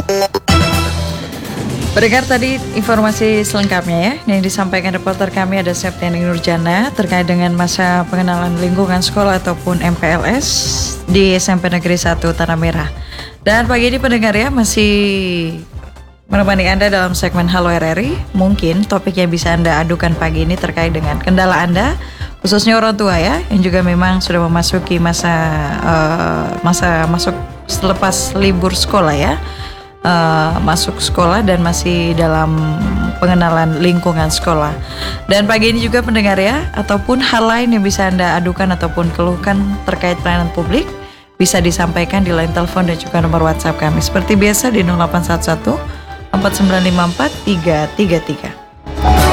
Pendengar, tadi informasi selengkapnya ya yang disampaikan reporter kami ada Septiani Nurjana terkait dengan masa pengenalan lingkungan sekolah ataupun MPLS di SMP Negeri 1 Tanah Merah. Dan pagi ini pendengar ya masih menemani Anda dalam segmen Halo RRI. Mungkin topik yang bisa Anda adukan pagi ini terkait dengan kendala Anda, khususnya orang tua ya, yang juga memang sudah memasuki masa masuk selepas libur sekolah ya. Masuk sekolah dan masih dalam pengenalan lingkungan sekolah. Dan pagi ini juga pendengar ya, ataupun hal lain yang bisa Anda adukan ataupun keluhkan terkait pelayanan publik bisa disampaikan di line telepon dan juga nomor WhatsApp kami seperti biasa di 0811 4954 333.